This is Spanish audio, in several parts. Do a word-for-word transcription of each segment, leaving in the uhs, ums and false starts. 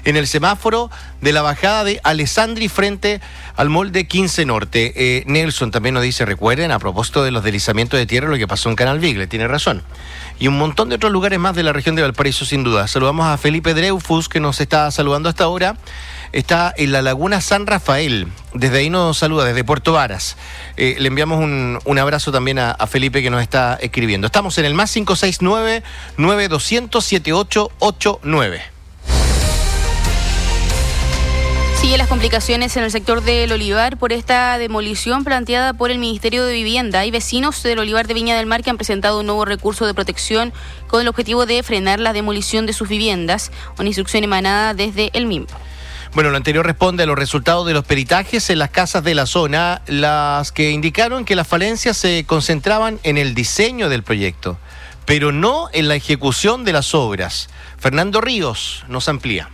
en el semáforo de la bajada de Alessandri frente al molde quince Norte. Eh, Nelson también nos dice, recuerden, a propósito de los deslizamientos de tierra, lo que pasó en Canal Vigle, tiene razón. Y un montón de otros lugares más de la región de Valparaíso, sin duda. Saludamos a Felipe Dreufus, que nos está saludando hasta ahora. Está en la Laguna San Rafael. Desde ahí nos saluda, desde Puerto Varas. Eh, le enviamos un, un abrazo también a, a Felipe, que nos está escribiendo. Estamos en el más cinco seis nueve, nueve dos cero cero, siete ocho ocho nueve. Siguen las complicaciones en el sector del Olivar por esta demolición planteada por el Ministerio de Vivienda. Hay vecinos del Olivar de Viña del Mar que han presentado un nuevo recurso de protección con el objetivo de frenar la demolición de sus viviendas, una instrucción emanada desde el M I M P. Bueno, lo anterior responde a los resultados de los peritajes en las casas de la zona, las que indicaron que las falencias se concentraban en el diseño del proyecto, pero no en la ejecución de las obras. Fernando Ríos nos amplía.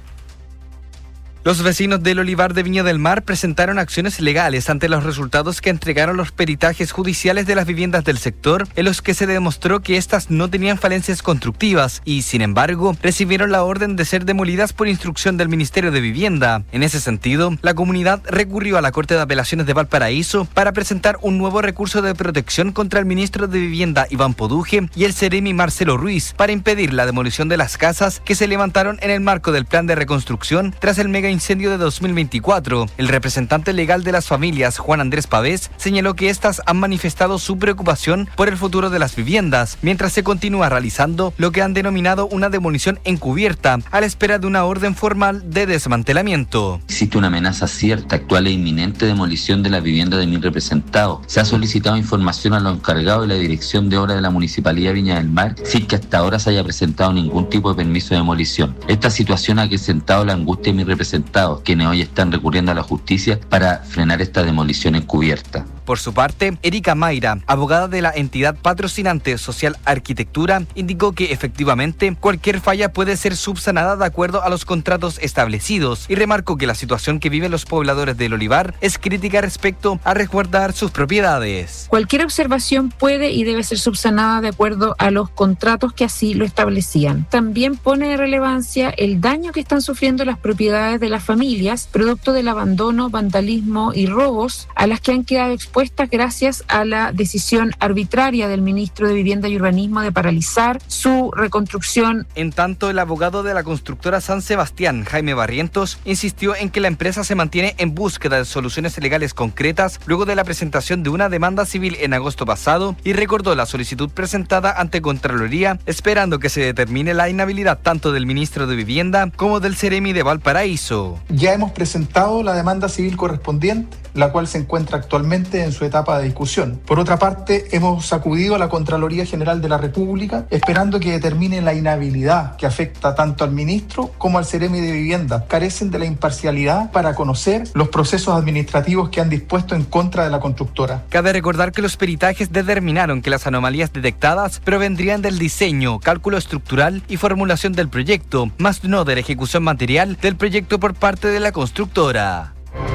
Los vecinos del Olivar de Viña del Mar presentaron acciones legales ante los resultados que entregaron los peritajes judiciales de las viviendas del sector, en los que se demostró que éstas no tenían falencias constructivas y, sin embargo, recibieron la orden de ser demolidas por instrucción del Ministerio de Vivienda. En ese sentido, la comunidad recurrió a la Corte de Apelaciones de Valparaíso para presentar un nuevo recurso de protección contra el ministro de Vivienda, Iván Poduje, y el Seremi Marcelo Ruiz, para impedir la demolición de las casas que se levantaron en el marco del plan de reconstrucción tras el mega incendio de dos mil veinticuatro. El representante legal de las familias, Juan Andrés Pavés, señaló que éstas han manifestado su preocupación por el futuro de las viviendas, mientras se continúa realizando lo que han denominado una demolición encubierta, a la espera de una orden formal de desmantelamiento. Existe una amenaza cierta, actual e inminente demolición de la vivienda de mi representado. Se ha solicitado información a los encargados de la Dirección de Obras de la Municipalidad de Viña del Mar, sin que hasta ahora se haya presentado ningún tipo de permiso de demolición. Esta situación ha acrecentado la angustia de mi representado, quienes hoy están recurriendo a la justicia para frenar esta demolición encubierta. Por su parte, Erika Mayra, abogada de la entidad patrocinante Social Arquitectura, indicó que efectivamente cualquier falla puede ser subsanada de acuerdo a los contratos establecidos y remarcó que la situación que viven los pobladores del Olivar es crítica respecto a resguardar sus propiedades. Cualquier observación puede y debe ser subsanada de acuerdo a los contratos que así lo establecían. También pone de relevancia el daño que están sufriendo las propiedades de las familias, producto del abandono, vandalismo y robos a las que han quedado expuestas gracias a la decisión arbitraria del ministro de Vivienda y Urbanismo de paralizar su reconstrucción. En tanto, el abogado de la constructora San Sebastián, Jaime Barrientos, insistió en que la empresa se mantiene en búsqueda de soluciones legales concretas luego de la presentación de una demanda civil en agosto pasado y recordó la solicitud presentada ante Contraloría, esperando que se determine la inhabilidad tanto del ministro de Vivienda como del Seremi de Valparaíso. Ya hemos presentado la demanda civil correspondiente, la cual se encuentra actualmente en su etapa de discusión. Por otra parte, hemos acudido a la Contraloría General de la República esperando que determine la inhabilidad que afecta tanto al ministro como al Seremi de Vivienda. Carecen de la imparcialidad para conocer los procesos administrativos que han dispuesto en contra de la constructora. Cabe recordar que los peritajes determinaron que las anomalías detectadas provendrían del diseño, cálculo estructural y formulación del proyecto, más no de la ejecución material del proyecto por parte de la constructora.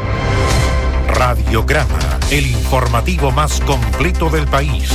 Radiograma, el informativo más completo del país.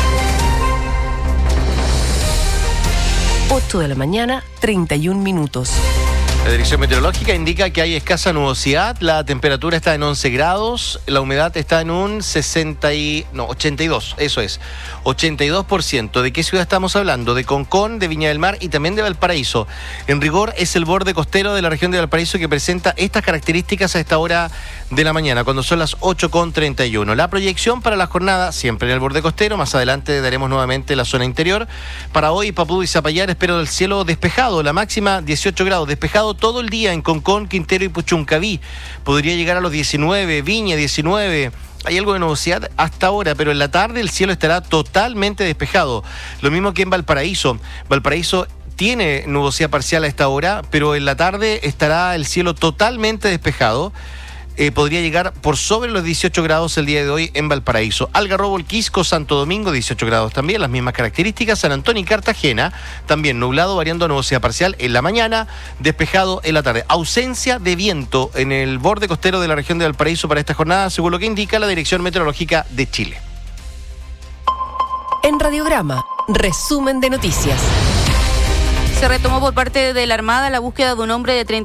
ocho de la mañana, treinta y un minutos. La Dirección Meteorológica indica que hay escasa nubosidad, la temperatura está en once grados, la humedad está en un sesenta y, no, ochenta y dos, eso es, ochenta y dos por ciento. ¿De qué ciudad estamos hablando? De Concón, de Viña del Mar y también de Valparaíso. En rigor es el borde costero de la región de Valparaíso que presenta estas características a esta hora de la mañana, cuando son las ocho con treinta y uno. La proyección para la jornada, siempre en el borde costero, más adelante daremos nuevamente la zona interior. Para hoy, Papú y Zapallar, espero del cielo despejado, la máxima dieciocho grados, despejado todo el día en Concón, Quintero y Puchuncaví. Podría llegar a los diecinueve, Viña diecinueve. Hay algo de nubosidad hasta ahora, pero en la tarde el cielo estará totalmente despejado. Lo mismo que en Valparaíso. Valparaíso tiene nubosidad parcial a esta hora, pero en la tarde estará el cielo totalmente despejado. Eh, podría llegar por sobre los dieciocho grados el día de hoy en Valparaíso. Algarrobo, El Quisco, Santo Domingo, dieciocho grados también, las mismas características. San Antonio y Cartagena, también nublado, variando a nubosidad parcial en la mañana, despejado en la tarde. Ausencia de viento en el borde costero de la región de Valparaíso para esta jornada, según lo que indica la Dirección Meteorológica de Chile. En Radiograma, resumen de noticias. Se retomó por parte de la Armada la búsqueda de un hombre de treinta